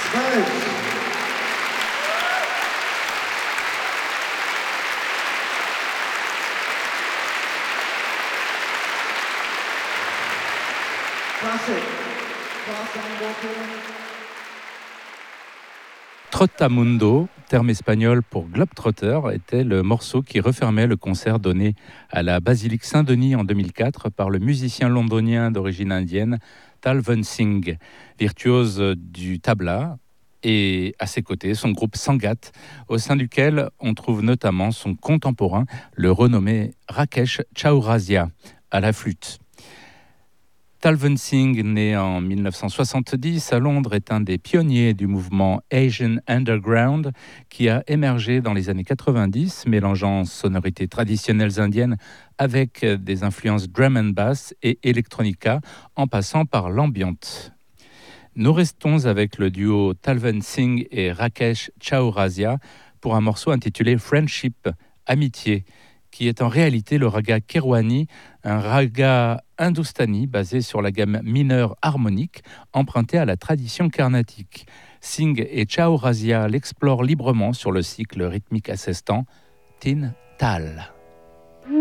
Trotamundo, terme espagnol pour globetrotter, était le morceau qui refermait le concert donné à la basilique Saint-Denis en 2004 par le musicien londonien d'origine indienne Talvin Singh, virtuose du tabla, et à ses côtés son groupe Sangat, au sein duquel on trouve notamment son contemporain, le renommé Rakesh Chaurasia, à la flûte. Talvin Singh, né en 1970 à Londres, est un des pionniers du mouvement Asian Underground qui a émergé dans les années 90, mélangeant sonorités traditionnelles indiennes avec des influences drum and bass et electronica, en passant par l'ambient. Nous restons avec le duo Talvin Singh et Rakesh Chaurasia pour un morceau intitulé Friendship, Amitié, qui est en réalité le raga Kirwani, un raga hindustani basé sur la gamme mineure harmonique empruntée à la tradition carnatique. Singh et Chaurasia l'explorent librement sur le cycle rythmique assistant Tin Tal.